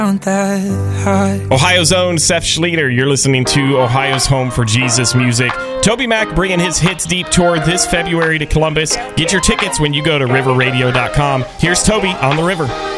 Ohio's own Seth Schleter, you're listening to Ohio's Home for Jesus Music. Toby Mac bringing his Hits Deep tour this February to Columbus. Get your tickets when you go to riverradio.com. Here's Toby on the river.